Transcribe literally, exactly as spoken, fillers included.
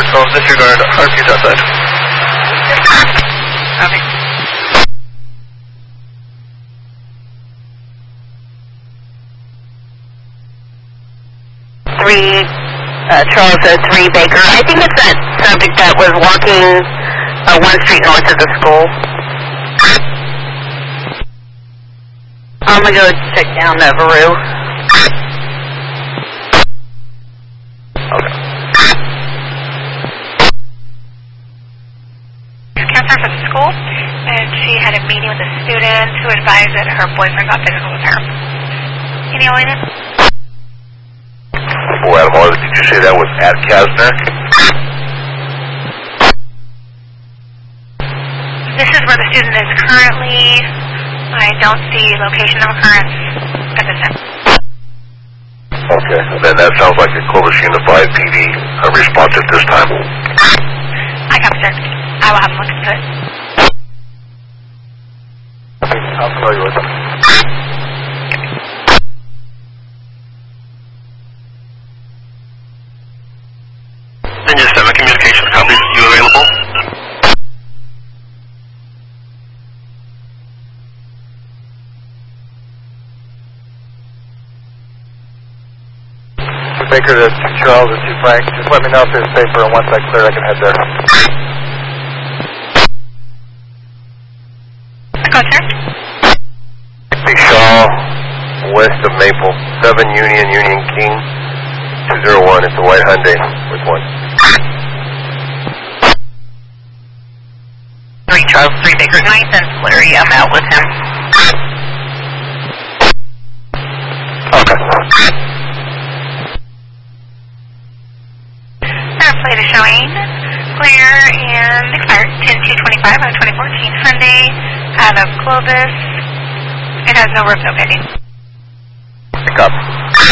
phone, disregard, Harvey's outside. Okay. Three, uh, Charles said three Baker. I think it's that subject that was walking uh, one street north of the school. I'm gonna go check down Navarro. Okay. Counselor for the school, and she had a meeting with a student who advised that her boyfriend got physical with her. Any idea? Oh, Adam, did you say that was at Kasner? This is where the student is currently. I don't see location of occurrence at this time. Okay, then that sounds like a Clovis Unified P D uh, response at this time. I copy, sir. I will have a look into it. Okay, I'll familiar with them. Ninja seven communication copies. You available? Baker to two Charles and two Frank. Just let me know if it's safer, and once I clear, I can head there. Go, sir. Big Shaw, west of Maple, seven Union, Union King, two zero one. It's a white Hyundai with one. Three Charles, three Baker. Nathan's Larry. I'm out with him. Okay. Plate is showing clear and expired ten two twenty-five on twenty fourteen Sunday out of Clovis. It has no roof, no pending. Pick up.